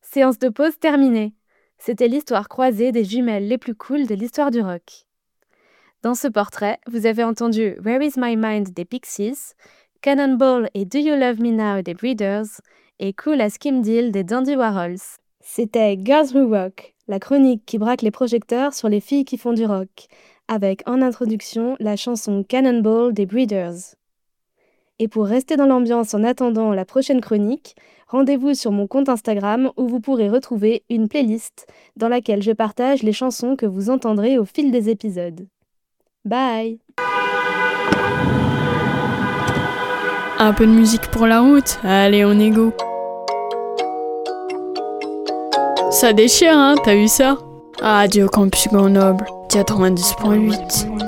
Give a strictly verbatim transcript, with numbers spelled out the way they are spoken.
Séance de pause terminée. C'était l'histoire croisée des jumelles les plus cool de l'histoire du rock. Dans ce portrait, vous avez entendu Where is my mind des Pixies, Cannonball et Do you love me now des Breeders et Cool as Kim Deal des Dandy Warhols. C'était Girls Who Rock, la chronique qui braque les projecteurs sur les filles qui font du rock, avec en introduction la chanson Cannonball des Breeders. Et pour rester dans l'ambiance en attendant la prochaine chronique, rendez-vous sur mon compte Instagram où vous pourrez retrouver une playlist dans laquelle je partage les chansons que vous entendrez au fil des épisodes. Bye! Un peu de musique pour la route, allez on est go. Ça déchire hein, t'as vu ça? Radio Campus Grenoble, quatre-vingt-dix point huit.